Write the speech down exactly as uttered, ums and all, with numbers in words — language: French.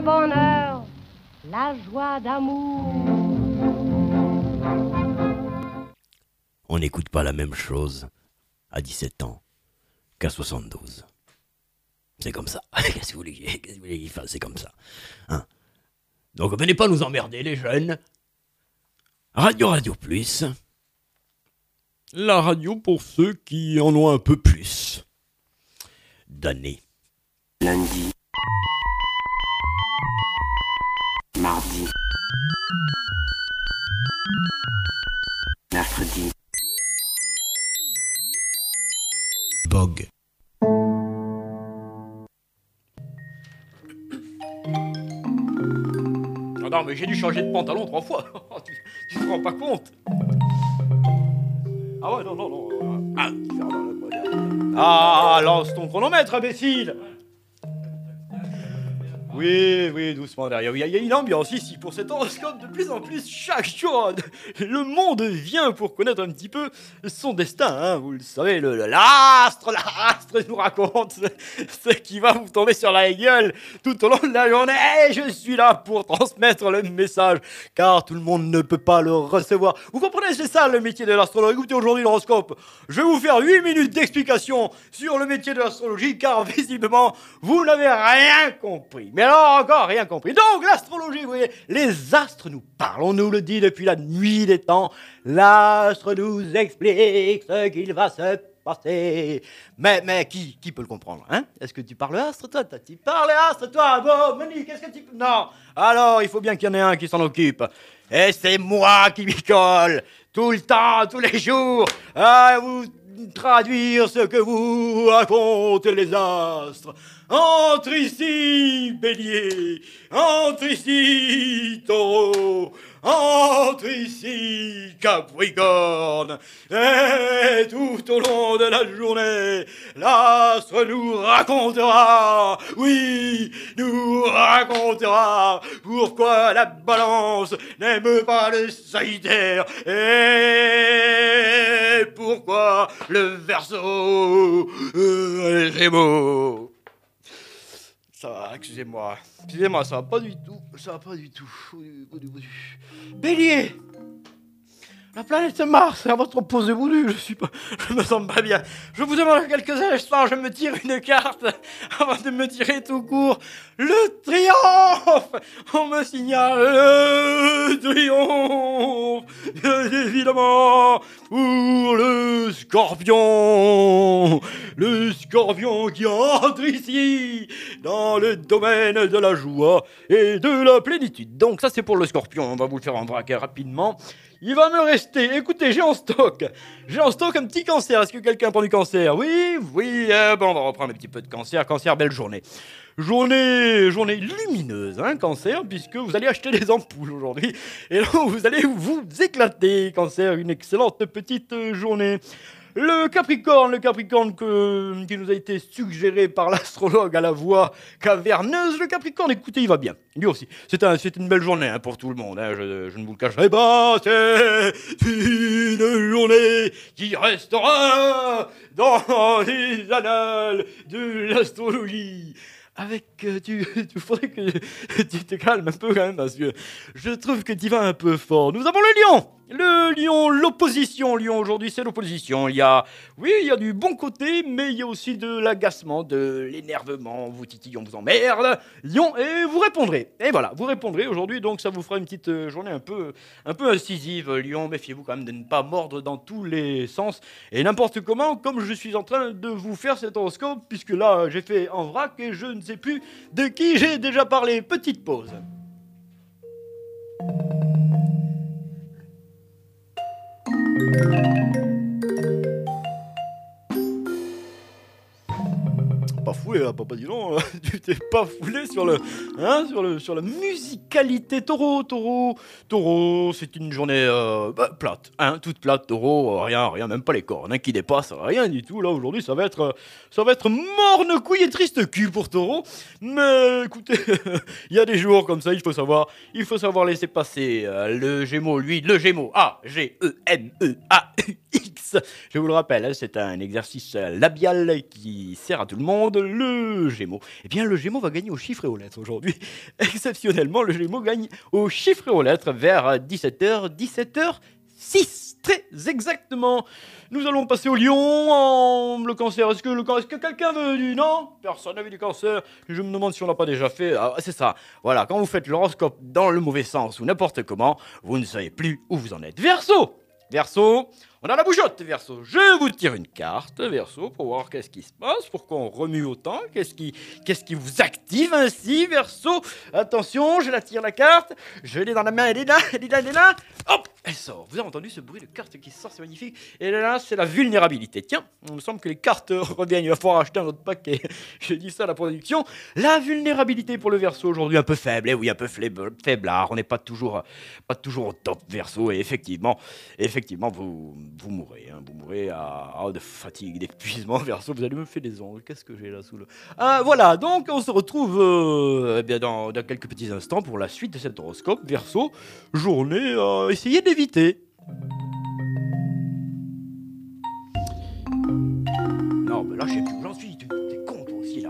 bonheur, la joie d'amour. On n'écoute pas la même chose à dix-sept ans qu'à soixante-douze. C'est comme ça. Qu'est-ce que vous voulez, qu'est-ce que vous voulez qu'il fasse? C'est comme ça. Hein? Donc venez pas nous emmerder, les jeunes. Radio Radio Plus. La radio pour ceux qui en ont un peu plus d'années. Lundi. Mardi. Mercredi. Bog. Ah non, mais j'ai dû changer de pantalon trois fois. tu, tu te rends pas compte? Ah ouais, non, non, non. Ah, ah lance ton chronomètre, imbécile. Oui, oui, doucement derrière. Il y a une ambiance ici pour cet horoscope de plus en plus chaque jour. Le monde vient pour connaître un petit peu son destin. Hein. Vous le savez, le, le, l'astre, l'astre nous raconte ce, ce qui va vous tomber sur la gueule tout au long de la journée. Et je suis là pour transmettre le message, car tout le monde ne peut pas le recevoir. Vous comprenez, c'est ça le métier de l'astrologue. Écoutez, aujourd'hui l'horoscope, je vais vous faire huit minutes d'explication sur le métier de l'astrologie, car visiblement, vous n'avez rien compris. Mais alors, encore rien compris. Donc, l'astrologie, vous voyez, les astres nous parlent. On nous le dit depuis la nuit des temps. L'astre nous explique ce qu'il va se passer. Mais, mais qui, qui peut le comprendre, hein? Est-ce que tu parles astre, toi? Tu parles astre, toi? Bon, Monique, qu'est-ce que tu... Non. Alors, il faut bien qu'il y en ait un qui s'en occupe. Et c'est moi qui m'y colle. Tout le temps, tous les jours. À vous traduire ce que vous racontent les astres. Entre ici, Bélier, entre ici, Taureau, entre ici, Capricorne, et tout au long de la journée, l'astre nous racontera, oui, nous racontera pourquoi la Balance n'aime pas le Sagittaire, et pourquoi le Verseau euh, les Gémeaux. Ça va, excusez-moi. Excusez-moi, ça va pas du tout. Ça va pas du tout. Bélier! La planète Mars est à votre opposé voulu. Je suis pas... Je me sens pas bien. Je vous demande quelques instants, je me tire une carte avant de me tirer tout court. Le triomphe! On me signale le triomphe! Bien évidemment, pour le Scorpion! Le Scorpion qui entre ici dans le domaine de la joie et de la plénitude. Donc ça c'est pour le Scorpion. On va vous le faire en vrac rapidement. Il va me rester, écoutez, j'ai en stock, j'ai en stock un petit cancer. Est-ce que quelqu'un prend du cancer? Oui, oui, euh, bon, on va reprendre un petit peu de cancer. Cancer, belle journée. Journée, journée lumineuse, hein, cancer, puisque vous allez acheter des ampoules aujourd'hui. Et là, vous allez vous éclater, cancer, une excellente petite journée. Le Capricorne, le Capricorne que, qui nous a été suggéré par l'astrologue à la voix caverneuse. Le Capricorne, écoutez, il va bien. Lui aussi. C'est, un, c'est une belle journée hein, pour tout le monde. Hein, je, je ne vous le cacherai pas. C'est une journée qui restera dans les annales de l'astrologie. Avec, euh, tu, tu faudrait que tu te calmes un peu quand même parce que je trouve que tu vas un peu fort. Nous avons le lion, le lion, l'opposition. Lion aujourd'hui, c'est l'opposition. Il y a, oui, il y a du bon côté, mais il y a aussi de l'agacement, de l'énervement. Vous titillez, on vous emmerde. Lion, et vous répondrez. Et voilà, vous répondrez aujourd'hui, donc ça vous fera une petite journée un peu, un peu incisive. Lion, méfiez-vous quand même de ne pas mordre dans tous les sens et n'importe comment, comme je suis en train de vous faire cet horoscope, puisque là, j'ai fait en vrac et je ne sais plus de qui j'ai déjà parlé. Petite pause. Pas foulé là, papa, dis donc, tu t'es pas foulé sur le, hein, sur le, sur la musicalité. Taureau, taureau, taureau, c'est une journée euh, bah, plate, hein, toute plate, taureau, euh, rien, rien, même pas les cornes hein, qui dépassent, rien du tout. Là aujourd'hui, ça va être, ça va être morne couille et triste cul pour taureau. Mais écoutez, il y a des jours comme ça, il faut savoir, il faut savoir laisser passer. Euh, le Gémeaux, lui, le Gémeaux, A G E M E A U X. six. Je vous le rappelle, hein, c'est un exercice labial qui sert à tout le monde. Le Gémeaux. Eh bien, le Gémeaux va gagner aux chiffres et aux lettres aujourd'hui. Exceptionnellement, le Gémeaux gagne aux chiffres et aux lettres vers dix-sept heures, dix-sept heures six. Très exactement. Nous allons passer au lion. En... Le cancer, est-ce que, le... est-ce que quelqu'un veut du... Non, personne n'a vu du cancer. Je me demande si on l'a pas déjà fait. Ah, c'est ça. Voilà, quand vous faites l'horoscope dans le mauvais sens ou n'importe comment, vous ne savez plus où vous en êtes. Verseau. Verseau, on a la bougeotte, Verseau. Je vous tire une carte, Verseau, pour voir qu'est-ce qui se passe, pourquoi on remue autant, qu'est-ce qui, qu'est-ce qui vous active ainsi, Verseau. Attention, je la tire la carte, je l'ai dans la main, elle est là, elle est là, elle est là. Hop, elle sort. Vous avez entendu ce bruit de carte qui sort, c'est magnifique. Et là, c'est la vulnérabilité. Tiens, il me semble que les cartes reviennent, il va falloir acheter un autre paquet. Je dis ça à la production. La vulnérabilité pour le Verseau aujourd'hui un peu faible, et oui, un peu faible, faiblard. On n'est pas toujours, pas toujours au top, Verseau, et effectivement, effectivement. Effectivement, vous, vous mourrez, hein, vous mourrez à, à de fatigue, d'épuisement, Verseau. Vous allez me faire des ongles. Qu'est-ce que j'ai là sous le... Ah, voilà, donc on se retrouve euh, eh bien dans, dans quelques petits instants pour la suite de cet horoscope, Verseau. Journée à essayer d'éviter. Non, mais là, je sais plus où j'en suis.